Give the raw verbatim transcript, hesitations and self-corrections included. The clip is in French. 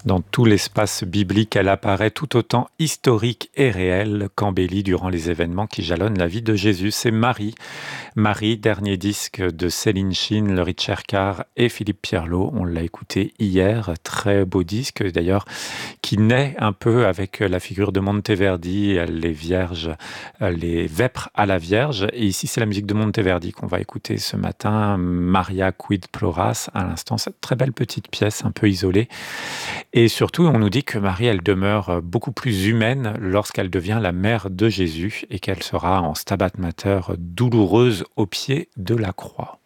Dans tout l'espace biblique, elle apparaît tout autant historique et réelle qu'embellie durant les événements qui jalonnent la vie de Jésus. C'est Marie. Marie, dernier disque de Céline Chine, le Richard Carr et Philippe Pierlot. On l'a écouté hier, très beau disque d'ailleurs, qui naît un peu avec la figure de Monteverdi, les vierges, les vêpres à la Vierge. Et ici, c'est la musique de Monteverdi qu'on va écouter ce matin, Maria quid ploras, à l'instant, cette très belle petite pièce un peu isolée. Et surtout, on nous dit que Marie, elle demeure beaucoup plus humaine lorsqu'elle devient la mère de Jésus et qu'elle sera en Stabat Mater douloureuse au pied de la croix.